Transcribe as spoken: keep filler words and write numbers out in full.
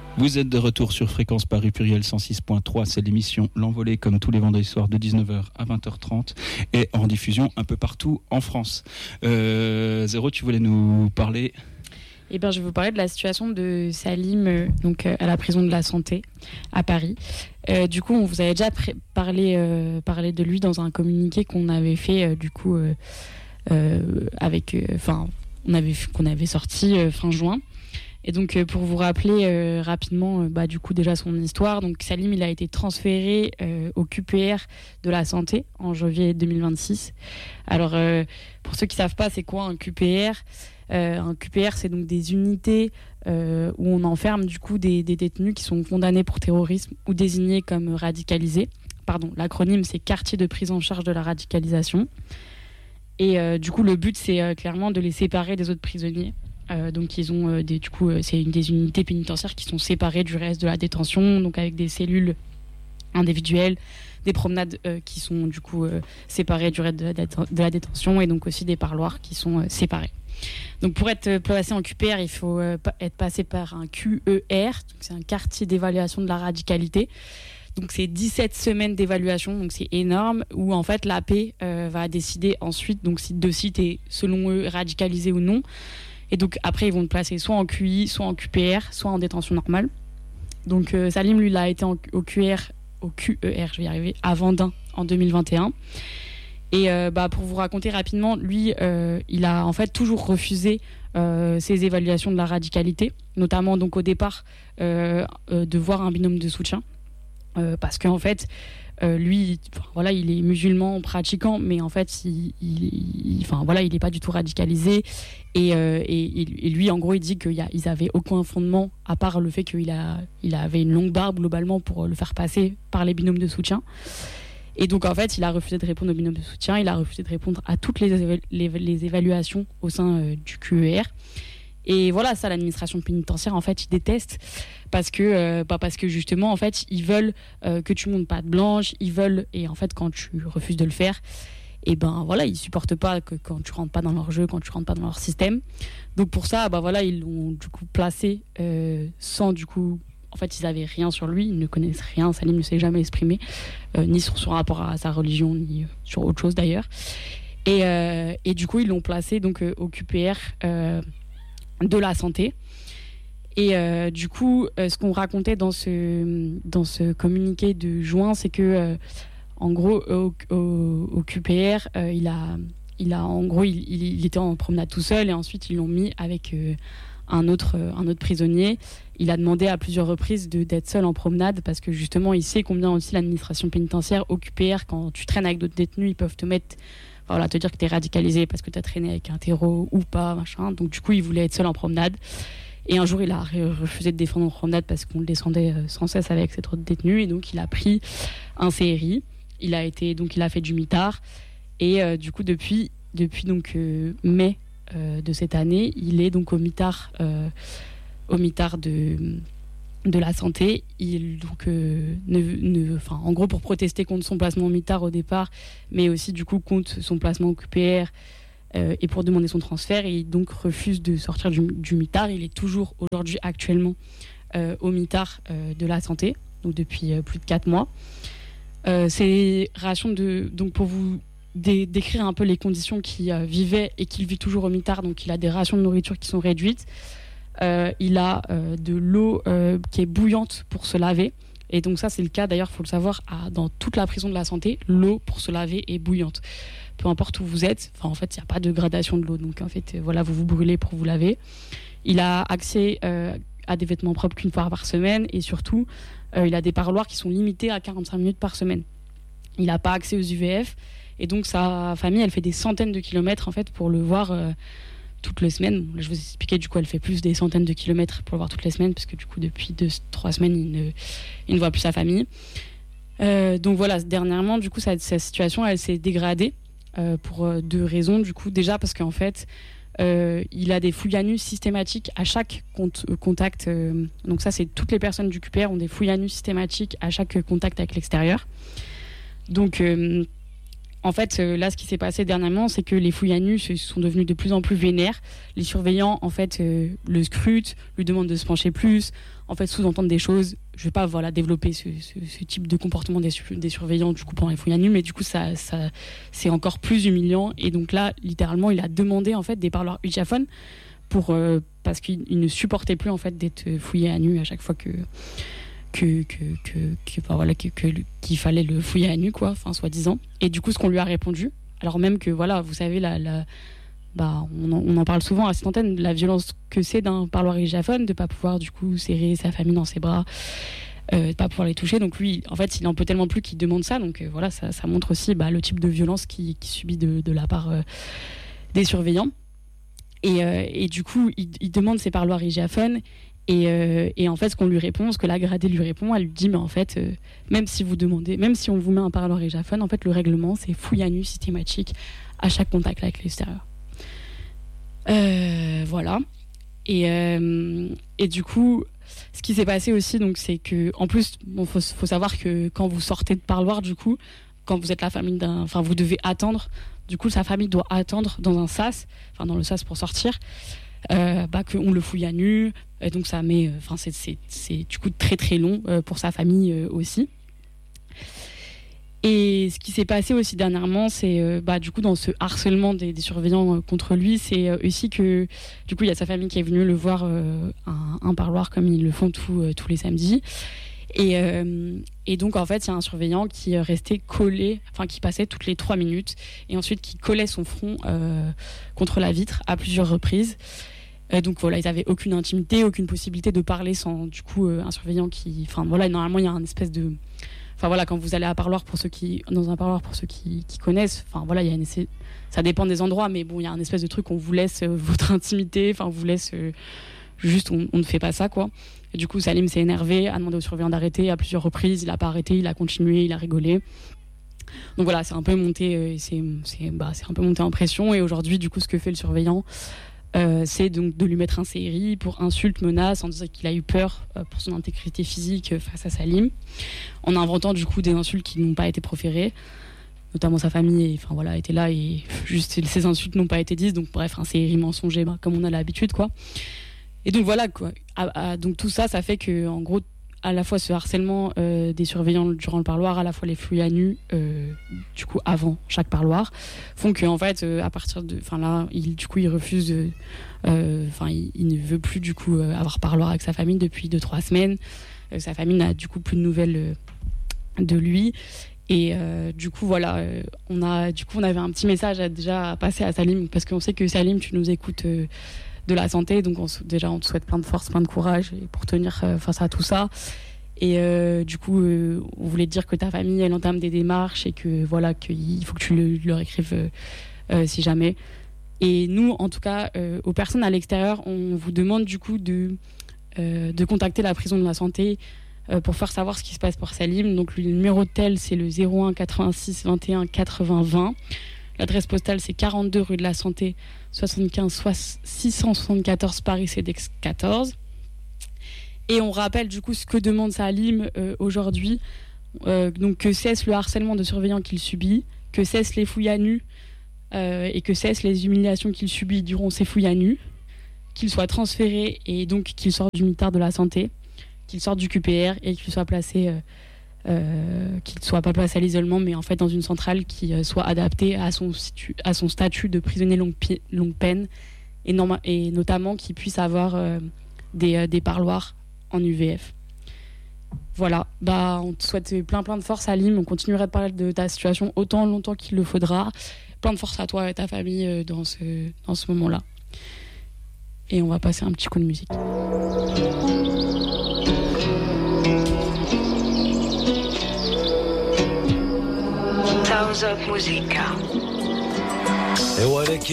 Vous êtes de retour sur Fréquence Paris Pluriel cent six point trois, c'est l'émission L'Envolée comme tous les vendredis soirs de dix-neuf heures à vingt heures trente et en diffusion un peu partout en France. Euh, Zéro, tu voulais nous parler ? Eh bien, je vais vous parler de la situation de Salim euh, donc, euh, à la prison de la Santé à Paris. Euh, du coup, on vous avait déjà pré- parlé, euh, parlé de lui dans un communiqué qu'on avait fait euh, du coup euh, euh, avec, enfin, euh, on avait qu'on avait sorti euh, fin juin. Et donc, euh, pour vous rappeler euh, rapidement, euh, bah, du coup, déjà son histoire. Donc, Salim, il a été transféré euh, au Q P R de la Santé en janvier deux mille vingt-six. Alors, euh, pour ceux qui savent pas, c'est quoi un Q P R ? euh, Un Q P R, c'est donc des unités euh, où on enferme du coup des, des détenus qui sont condamnés pour terrorisme ou désignés comme radicalisés. Pardon, l'acronyme, c'est Quartier de prise en charge de la radicalisation. Et euh, du coup, le but, c'est euh, clairement de les séparer des autres prisonniers. Euh, donc ils ont euh, des, du coup euh, c'est une des unités pénitentiaires qui sont séparées du reste de la détention, donc avec des cellules individuelles, des promenades euh, qui sont du coup euh, séparées du reste de la, déten- de la détention et donc aussi des parloirs qui sont euh, séparés. Donc pour être placé en Q P R, il faut euh, être passé par un Q E R, donc c'est un quartier d'évaluation de la radicalité. Donc c'est dix-sept semaines d'évaluation, donc c'est énorme, où en fait l'A P euh, va décider ensuite donc si de si t'es selon eux radicalisé ou non. Et donc après ils vont te placer soit en Q I, soit en Q P R, soit en détention normale. Donc euh, Salim lui il a été en, au Q R, au Q E R, je vais y arriver, à Vendin en deux mille vingt et un. Et euh, bah, pour vous raconter rapidement, lui euh, il a en fait toujours refusé euh, ses évaluations de la radicalité, notamment donc au départ euh, euh, de voir un binôme de soutien, euh, parce qu'en fait Euh, lui, voilà, il est musulman pratiquant, mais en fait, il, il, il, enfin, voilà, il n'est pas du tout radicalisé. Et, euh, et, et lui, en gros, il dit qu'ils n'avaient aucun fondement, à part le fait qu'il a, il avait une longue barbe, globalement, pour le faire passer par les binômes de soutien. Et donc, en fait, il a refusé de répondre aux binômes de soutien, il a refusé de répondre à toutes les, éva- les, les évaluations au sein euh, du Q E R. Et voilà, ça, l'administration pénitentiaire, en fait, ils détestent parce que, euh, bah parce que justement, en fait, ils veulent euh, que tu montes patte blanche, ils veulent, et en fait, quand tu refuses de le faire, et ben voilà, ils supportent pas que quand tu rentres pas dans leur jeu, quand tu rentres pas dans leur système. Donc pour ça, bah voilà, ils l'ont du coup placé euh, sans du coup, en fait, ils avaient rien sur lui, ils ne connaissent rien, Salim ne s'est jamais exprimé, euh, ni sur son rapport à sa religion, ni sur autre chose d'ailleurs. Et, euh, et du coup, ils l'ont placé donc euh, au Q P R euh, de la Santé. Et euh, du coup, euh, ce qu'on racontait dans ce, dans ce communiqué de juin, c'est que, euh, en gros, au, au, au Q P R, euh, il a, il a, en gros, il, il, il était en promenade tout seul et ensuite ils l'ont mis avec euh, un autre, un autre prisonnier. Il a demandé à plusieurs reprises de, d'être seul en promenade parce que justement, il sait combien aussi l'administration pénitentiaire au Q P R, quand tu traînes avec d'autres détenus, ils peuvent te mettre, enfin, voilà, te dire que tu es radicalisé parce que tu as traîné avec un terreau ou pas, machin. Donc du coup, il voulait être seul en promenade. Et un jour, il a refusé de défendre en promenade parce qu'on le descendait sans cesse avec cet autre détenu. Et donc, il a pris un C R I. Il a été, donc, il a fait du mitard. Et euh, du coup, depuis, depuis donc euh, mai euh, de cette année, il est donc au mitard, euh, au mitard de de la Santé. Il donc euh, ne, ne, enfin, en gros, pour protester contre son placement au mitard au départ, mais aussi du coup contre son placement au Q P R. Euh, et pour demander son transfert, il donc refuse de sortir du, du mitard. Il est toujours aujourd'hui actuellement euh, au mitard euh, de la Santé, donc depuis euh, plus de quatre mois. Euh, c'est ration de, donc pour vous dé- décrire un peu les conditions qu'il euh, vivait et qu'il vit toujours au mitard. Donc il a des rations de nourriture qui sont réduites. Euh, il a euh, de l'eau euh, qui est bouillante pour se laver. Et donc ça, c'est le cas, d'ailleurs, il faut le savoir, à, dans toute la prison de la Santé, l'eau pour se laver est bouillante. Peu importe où vous êtes, enfin, en fait, il n'y a pas de gradation de l'eau. Donc, en fait, euh, voilà, vous vous brûlez pour vous laver. Il a accès euh, à des vêtements propres qu'une fois par semaine. Et surtout, euh, il a des parloirs qui sont limités à quarante-cinq minutes par semaine. Il n'a pas accès aux U V F. Et donc, sa famille, elle fait des centaines de kilomètres, en fait, pour le voir euh, toutes les semaines. Bon, là, je vous ai expliqué, du coup, elle fait plus des centaines de kilomètres pour le voir toutes les semaines, parce que, du coup, depuis deux, trois semaines, il ne, il ne voit plus sa famille. Euh, donc, voilà, dernièrement, du coup, sa, sa situation, elle s'est dégradée. Euh, pour euh, deux raisons, du coup. Déjà parce qu'en fait, euh, il a des fouilles à nu systématiques à chaque compte, euh, contact. Euh, donc ça, c'est toutes les personnes du Q P R ont des fouilles à nu systématiques à chaque contact avec l'extérieur. Donc, euh, en fait, euh, là, ce qui s'est passé dernièrement, c'est que les fouilles à nu se sont devenues de plus en plus vénères. Les surveillants, en fait, euh, le scrutent, lui demandent de se pencher plus, en fait, sous-entendent des choses. Je ne vais pas voilà, développer ce, ce, ce type de comportement des, des surveillants du coup, pendant les fouilles à nu, mais du coup, ça, ça, c'est encore plus humiliant. Et donc là, littéralement, il a demandé en fait, des parleurs ultraphones pour, euh, parce qu'il ne supportait plus en fait, d'être fouillé à nu à chaque fois que... Que, que, que, que, enfin, voilà, que, que, qu'il fallait le fouiller à nu, quoi, enfin, soi-disant. Et du coup, ce qu'on lui a répondu, alors même que, voilà, vous savez, la, la, bah, on, en, on en parle souvent à cette antenne, la violence que c'est d'un parloir hygiaphone, de ne pas pouvoir, du coup, serrer sa famille dans ses bras, euh, de ne pas pouvoir les toucher. Donc lui, en fait, il en peut tellement plus qu'il demande ça. Donc euh, voilà, ça, ça montre aussi bah, le type de violence qu'il, qu'il subit de, de la part euh, des surveillants. Et, euh, et du coup, il, il demande ces parloirs hygiaphones. Et, euh, et en fait, ce qu'on lui répond, ce que la gradée lui répond, elle lui dit, mais en fait, euh, même si vous demandez, même si on vous met un parloir hygiaphone, en fait, le règlement, c'est fouille à nu systématique à chaque contact avec l'extérieur. Euh, voilà. Et, euh, et du coup, ce qui s'est passé aussi, donc, c'est que, en plus, bon, faut, faut savoir que quand vous sortez de parloir, du coup, quand vous êtes la famille d'un, enfin, vous devez attendre. Du coup, sa famille doit attendre dans un sas, enfin, dans le sas pour sortir. Euh, bah, qu'on le fouille à nu, et donc ça met, enfin c'est, c'est, c'est du coup très très long euh, pour sa famille euh, aussi. Et ce qui s'est passé aussi dernièrement, c'est euh, bah, du coup dans ce harcèlement des, des surveillants euh, contre lui, c'est euh, aussi que du coup il y a sa famille qui est venue le voir euh, un, un parloir comme ils le font tout, euh, tous les samedis. Et, euh, et donc en fait il y a un surveillant qui restait collé, enfin qui passait toutes les trois minutes et ensuite qui collait son front euh, contre la vitre à plusieurs reprises. Euh, donc voilà, ils n'avaient aucune intimité, aucune possibilité de parler sans du coup euh, un surveillant qui, enfin voilà, normalement il y a un espèce de, enfin voilà, quand vous allez à parloir pour ceux qui, dans un parloir pour ceux qui, qui connaissent, enfin voilà, il y a une, ça dépend des endroits, mais bon il y a un espèce de truc, on vous laisse euh, votre intimité, enfin on vous laisse euh, juste, on, on ne fait pas ça quoi. Et du coup, Salim s'est énervé, a demandé au surveillant d'arrêter à plusieurs reprises. Il n'a pas arrêté, il a continué, il a rigolé. Donc voilà, c'est un peu monté, euh, c'est, c'est, bah, c'est un peu monté en pression. Et aujourd'hui, du coup, ce que fait le surveillant, euh, c'est donc de lui mettre un C R I pour insulte, menace, en disant qu'il a eu peur euh, pour son intégrité physique euh, face à Salim, en inventant du coup des insultes qui n'ont pas été proférées. Notamment sa famille, et, enfin voilà, était là et juste ces insultes n'ont pas été dites. Donc bref, un C R I mensonger, bah, comme on a l'habitude, quoi. Et donc voilà quoi. À, à, donc tout ça, ça fait que en gros, à la fois ce harcèlement euh, des surveillants durant le parloir, à la fois les fouilles à nu, euh, du coup avant chaque parloir, font que en fait, euh, à partir de, enfin là, il du coup il refuse, enfin euh, il, il ne veut plus du coup euh, avoir parloir avec sa famille depuis deux trois semaines. Euh, sa famille n'a du coup plus de nouvelles euh, de lui. Et euh, du coup voilà, euh, on a, du coup on avait un petit message à, déjà à passer à Salim parce qu'on sait que Salim, tu nous écoutes. Euh, de la santé, donc on, déjà on te souhaite plein de force, plein de courage pour tenir euh, face à tout ça. Et euh, du coup, euh, on voulait te dire que ta famille, elle entame des démarches et que voilà, qu'il faut que tu le, leur écrives euh, euh, si jamais. Et nous, en tout cas, euh, aux personnes à l'extérieur, on vous demande du coup de, euh, de contacter la prison de la santé euh, pour faire savoir ce qui se passe pour Salim. Donc le numéro de tel, c'est le zéro un quatre-vingt-six vingt et un quatre-vingts vingt. L'adresse postale, c'est quarante-deux rue de la Santé, soixante-quinze six cent soixante-quatorze Paris C D X quatorze. Et on rappelle du coup ce que demande Salim euh, aujourd'hui, euh, donc que cesse le harcèlement de surveillants qu'il subit, que cesse les fouilles à nu euh, et que cesse les humiliations qu'il subit durant ces fouilles à nu, qu'il soit transféré et donc qu'il sorte du ministère de la Santé, qu'il sorte du Q P R et qu'il soit placé... Euh, Euh, qu'il ne soit pas placé à l'isolement, mais en fait dans une centrale qui euh, soit adaptée à son, situ- à son statut de prisonnier longue, pi- longue peine et, norma- et notamment qu'il puisse avoir euh, des, euh, des parloirs en U V F. Voilà, bah, on te souhaite plein plein de force Salim, on continuera de parler de ta situation autant longtemps qu'il le faudra. Plein de force à toi et à ta famille euh, dans, ce, dans ce moment-là. Et on va passer un petit coup de musique. Sounds of Musica.